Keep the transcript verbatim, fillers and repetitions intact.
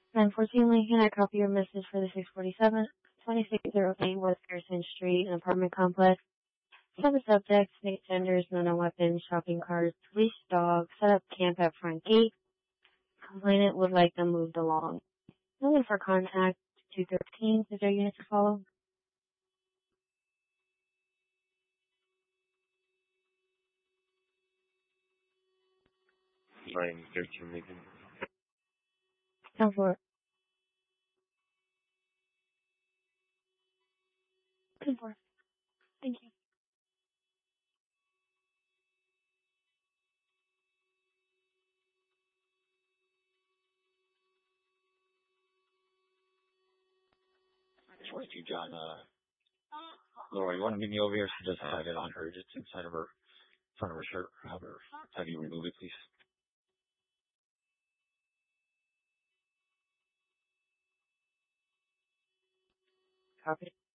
Unfortunately, can I copy your message for the six forty-seven, twenty-six oh eight West Pearson Street, an apartment complex? For the subject, snake tenders, no no weapons, shopping carts, leashed dog, set up camp at front gate. Complainant would like them moved along. Looking for contact two thirteen, is there a unit to follow? Line thirteen Lincoln. Ten four. Ten four. Thank you. twenty-two John, uh, Laura, you want to meet me over here? She does have it on her, just inside of her, front of her shirt. Have her, have you remove it, please? Copy.